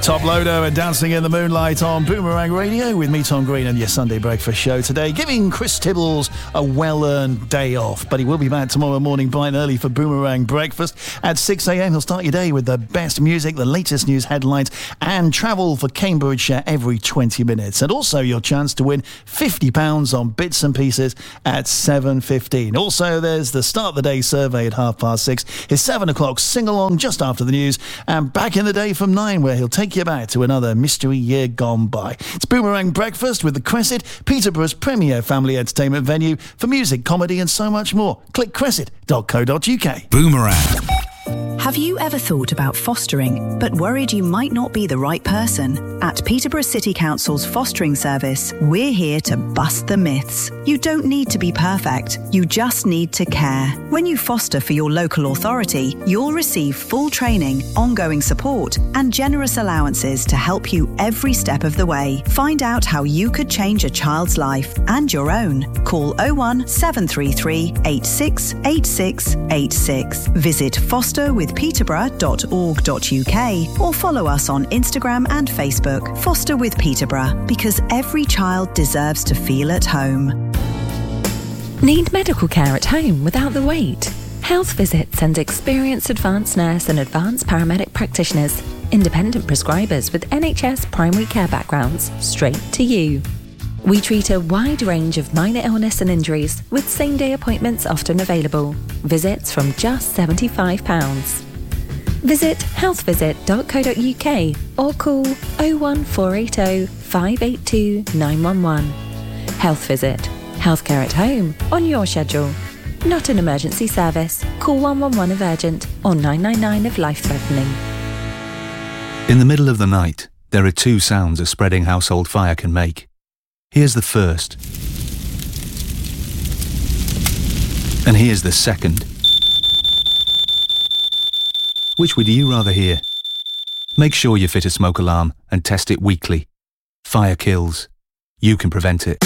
Top Loader and Dancing in the Moonlight on Boomerang Radio with me, Tom Green, and your Sunday Breakfast show today, giving Chris Tibbles a well-earned day off. But he will be back tomorrow morning bright and early for Boomerang Breakfast. At 6 a.m, he'll start your day with the best music, the latest news headlines, and travel for Cambridgeshire every 20 minutes. And also your chance to win £50 on bits and pieces at 7:15. Also, there's the Start the Day survey at 6:30. His 7 o'clock sing-along just after the news. And back in the day from 9, where he'll take you back to another mystery year gone by. It's Boomerang Breakfast with the Cresset, Peterborough's premier family entertainment venue for music, comedy and so much more. Click cresset.co.uk. Boomerang. Have you ever thought about fostering, but worried you might not be the right person? At Peterborough City Council's fostering service, we're here to bust the myths. You don't need to be perfect, you just need to care. When you foster for your local authority, you'll receive full training, ongoing support, and generous allowances to help you every step of the way. Find out how you could change a child's life and your own. Call 01733 86 86 86. Visit fosterwithpeterborough.org.uk or follow us on Instagram and Facebook. Foster with Peterborough, because every child deserves to feel at home. Need medical care at home without the wait? Health Visit sends experienced advanced nurse and advanced paramedic practitioners, independent prescribers with NHS primary care backgrounds, straight to you. We treat a wide range of minor illness and injuries, with same-day appointments often available. Visits from just £75. Visit healthvisit.co.uk or call 01480 582 911. Health Visit. Healthcare at home on your schedule. Not an emergency service. Call 111 if urgent or 999 if life-threatening. In the middle of the night, there are two sounds a spreading household fire can make. Here's the first. And here's the second. Which would you rather hear? Make sure you fit a smoke alarm and test it weekly. Fire kills. You can prevent it.